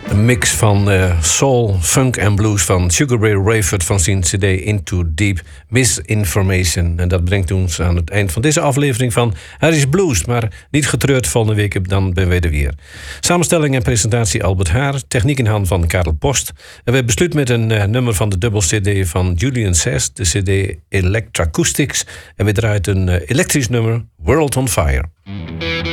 Een mix van soul, funk en blues van Sugar Ray Rayford van zijn cd Into Deep Misinformation. En dat brengt ons aan het eind van deze aflevering van Harry's Blues. Maar niet getreurd, volgende week dan ben wij er weer. Samenstelling en presentatie Albert Haar. Techniek in handen van Karel Post. En we besluiten met een nummer van de dubbel cd van Julian Sass. De cd Electracoustics. En we draaien een elektrisch nummer, World on Fire.